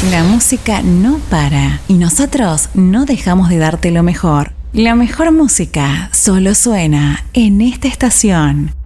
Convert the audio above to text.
La música no para y nosotros no dejamos de darte lo mejor. La mejor música solo suena en esta estación.